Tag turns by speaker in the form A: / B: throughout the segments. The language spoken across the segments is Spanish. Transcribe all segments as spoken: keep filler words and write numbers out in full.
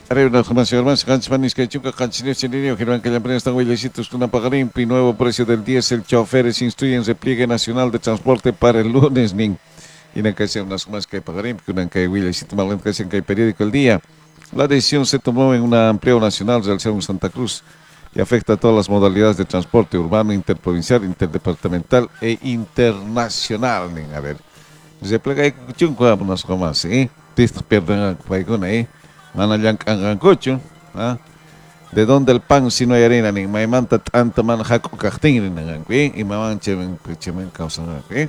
A: Arena Información más, Hansmanis que chuca, Hansinio Chenillo, Germán Callamprena están huellecitos con Apagarimpi, nuevo precio del diésel, choferes instruyen repliegue nacional de transporte para el lunes, nin. Y en que sea unas más que Apagarimpi, una que huellecito malent que sea que periódico El Día. La decisión se tomó en una amplia nacional realizada en Santa Cruz y afecta a todas las modalidades de transporte urbano, interprovincial, interdepartamental e internacional, nin. A ver, se plega ahí chunco, unas más, ¿eh? Tistas pierden a ¿eh? Manayan Angancocho, ¿ah? ¿De dónde el pan si no hay arena? Ni maimanta tanta man jaco cachtín, y maman chemen, chemen causa, ¿eh?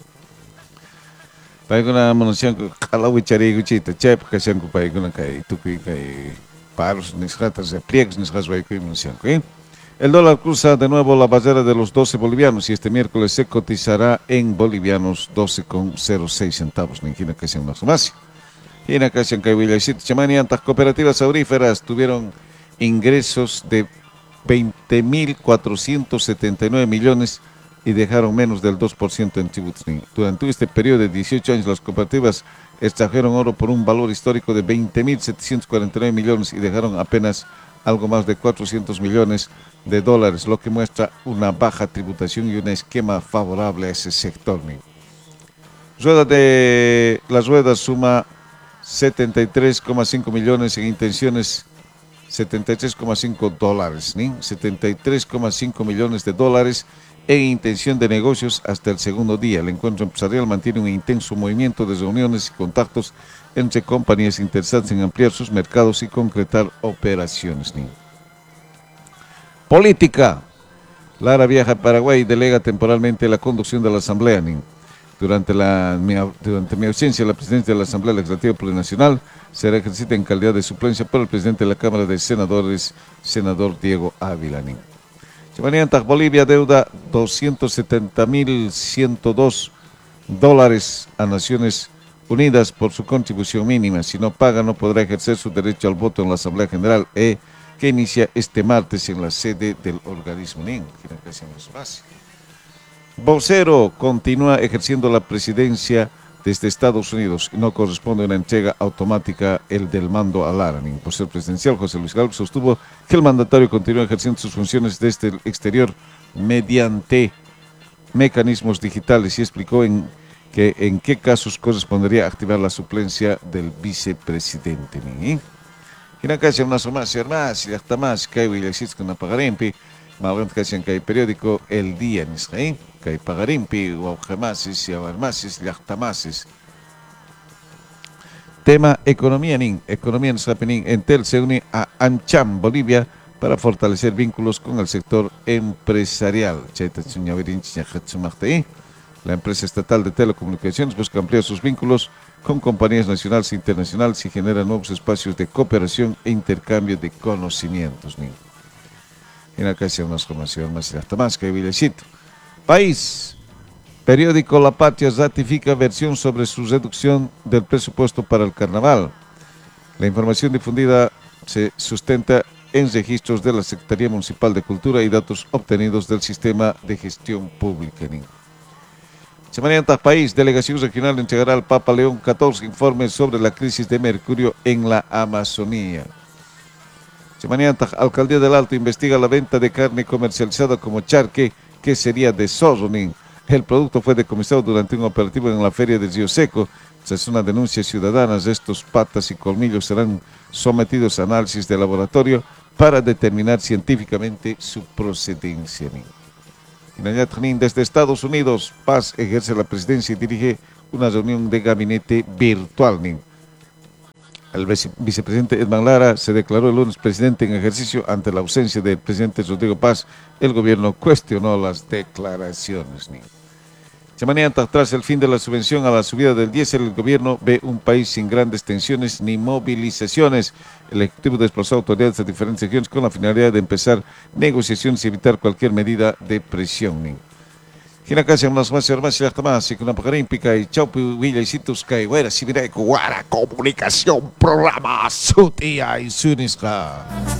A: Paiguna manusian kalau cari gucita, cep que sean paiguna kai tuki kai paros nisratas de pliegues nisras vai kai manusian, ¿eh? El dólar cruza de nuevo la barrera de los doce bolivianos y este miércoles se cotizará en bolivianos doce con cero seis centavos, ni que sea una sumacia. Y en acá en Cahuilacito, Chamani, antas cooperativas auríferas tuvieron ingresos de veinte mil cuatrocientos setenta y nueve millones y dejaron menos del dos por ciento en tributos. Durante este periodo de dieciocho años, las cooperativas extrajeron oro por un valor histórico de veinte mil setecientos cuarenta y nueve millones y dejaron apenas algo más de cuatrocientos millones de dólares, lo que muestra una baja tributación y un esquema favorable a ese sector. Rueda de las ruedas suma setenta y tres coma cinco millones en intenciones, setenta y tres coma cinco dólares, ¿sí? setenta y tres coma cinco millones de dólares en intención de negocios hasta el segundo día. El encuentro empresarial mantiene un intenso movimiento de reuniones y contactos entre compañías interesadas en ampliar sus mercados y concretar operaciones. ¿Sí? Política. Lara viaja a Paraguay y delega temporalmente la conducción de la Asamblea. ¿Sí? Durante, la, mi, durante mi ausencia, la presidencia de la Asamblea Legislativa Plurinacional será ejercida en calidad de suplencia por el presidente de la Cámara de Senadores, senador Diego Ávila. Bolivia deuda doscientos setenta mil ciento dos dólares a Naciones Unidas por su contribución mínima. Si no paga, no podrá ejercer su derecho al voto en la Asamblea General E, que inicia este martes en la sede del organismo. Vocero continúa ejerciendo la presidencia desde Estados Unidos y no corresponde una entrega automática el del mando a Lara. Por ser presidencial, José Luis Gálvez sostuvo que el mandatario continúa ejerciendo sus funciones desde el exterior mediante mecanismos digitales y explicó en, que, en qué casos correspondería activar la suplencia del vicepresidente. Y acá se una más, más, y hasta más, que hay con Apagarimpi, más que hay periódico El Día en Israel. Kay Pagarimpi, Guajamasis, Yabarmasis, Yachtamasis. Tema economía nin, economía en Sapenín, Entel se une a ANCHAM Bolivia para fortalecer vínculos con el sector empresarial. La empresa estatal de telecomunicaciones busca ampliar sus vínculos con compañías nacionales e internacionales y genera nuevos espacios de cooperación e intercambio de conocimientos. En acá se una información más y hasta más que Villecito. País. Periódico La Patria ratifica versión sobre su reducción del presupuesto para el carnaval. La información difundida se sustenta en registros de la Secretaría Municipal de Cultura y datos obtenidos del Sistema de Gestión Pública. Semana País, Delegación Regional entregará al Papa León catorce informes sobre la crisis de mercurio en la Amazonía. Semana Alcaldía del Alto investiga la venta de carne comercializada como charque, que sería de zorro. El producto fue decomisado durante un operativo en la feria de Río Seco. Tras una denuncia ciudadana, estos patas y colmillos serán sometidos a análisis de laboratorio para determinar científicamente su procedencia. Desde Estados Unidos, Paz ejerce la presidencia y dirige una reunión de gabinete virtual. El vicepresidente Edman Lara se declaró el lunes presidente en ejercicio. Ante la ausencia del presidente Rodrigo Paz, el gobierno cuestionó las declaraciones. Tras el fin de la subvención a la subida del diésel, el gobierno ve un país sin grandes tensiones ni movilizaciones. El Ejecutivo desplazó autoridades a diferentes regiones con la finalidad de empezar negociaciones y evitar cualquier medida de presión. Hina kasi mas mas mas sila tamas ikuna pakarimpi kay Chaupi Villa Isitus kay Wera Sibireko Wara Comunicación Programa Sutia y Sunisca.